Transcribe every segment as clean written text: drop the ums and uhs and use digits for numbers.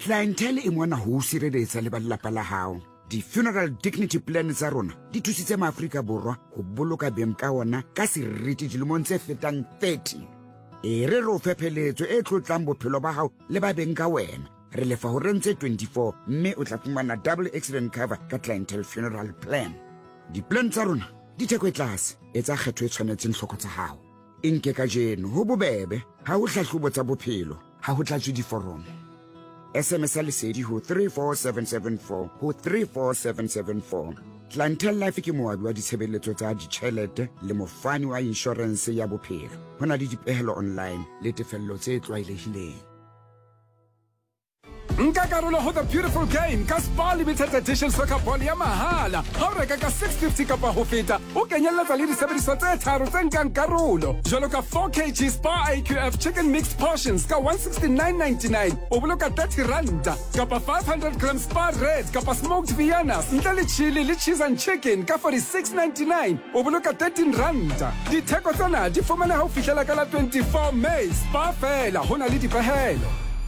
Clientele e mona ho sireletsa le ba lelapa la hao. Di-funeral dignity plan tsa rona di thusitse maAfrika Borwa ho boloka beng ka ona ka seriti dilemong tse fetang 30. E re o fepheletso e tlotlang bophelo ba hao le ba beng ka wena. Re lefa ho rentse 24 mme o tla fumana double accident cover ka clientele funeral plan. Di-plan tsa rona di theko e tlase, etsa kgetho e tshwanetseng hloko tsa hao. Inke ka jeno ho bobebe, ha ho hlahlobo tsa bophelo, ha ho tlatswe diforomo. SMS lesedi ho 34774 ho 34774. Clientele Life ke moabi wa ditshebeletso tsa ditjhelete le mofani wa insurance ya bophelo. Ho na le dipehelo online le tefello tse tlwaelehileng. Nka karolo ho the beautiful game ka Spar Limited Edition Soccer Ball ya mahala. Ha o reka ka 650 kapa ho feta, o kenyelletsa le disebediswa tse tharo tse nkang karolo. Jwalo ka 4kg Spar AQF Chicken Mixed Portions ka 169.99, o boloka 30 randa. Kapa 500 gram Spar Red kapa Smoked Viennas, ntle le chili le cheese and chicken ka 46.99, o boloka 13 randa. Ditheko tsena di fumana ha o fihlela ka la 24 May. Spar fela, ho na le dipehelo.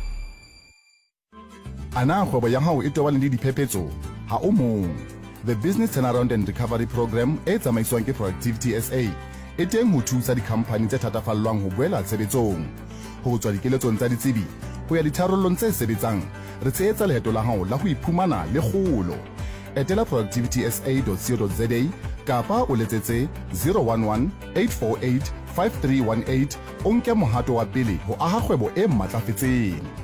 Ana kgwebo ya hao e tobane le diphephetso ha o mong. The Business Turnaround and Recovery Program e tsamaiswang ke Productivity SA e teng ho thusa dikhampani tse thatafallwang ho boela tshebetsong. Ho tswa dikeletsong tsa ditsebi ho ya ditharollong tse sebetsang, re tshehetsa leeto la hao la ho iphumana le kgolo. Etela productivitysa.co.za kapa o letsetse 011 848 5318 o nke mohato wa pele ho aha kgwebo e matlafetseng.